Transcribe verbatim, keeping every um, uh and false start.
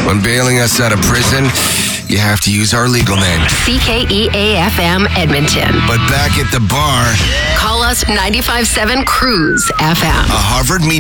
When bailing us out of prison, you have to use our legal name. C K E A F M Edmonton. But back at the bar, Call us ninety-five point seven Cruise F M. a Harvard Media